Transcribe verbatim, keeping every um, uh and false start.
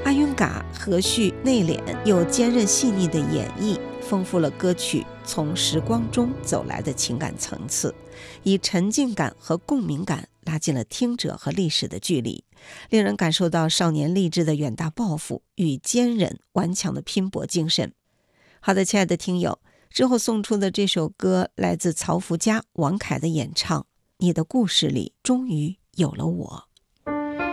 阿云嘎和煦内敛又坚韧细腻的演绎，丰富了歌曲从时光中走来的情感层次，以沉浸感和共鸣感拉近了听者和历史的距离，令人感受到少年励志的远大抱负与坚韧顽强的拼搏精神。好的，亲爱的听友，之后送出的这首歌来自曹福家、王凯的演唱，你的故事里终于有了我。